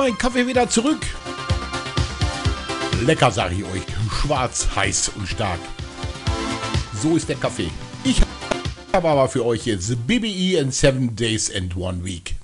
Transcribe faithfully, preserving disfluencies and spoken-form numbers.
mein Kaffee wieder zurück. Lecker, sage ich euch. Schwarz, heiß und stark. So ist der Kaffee. Ich habe aber für euch jetzt B B E in seven Days and one Week.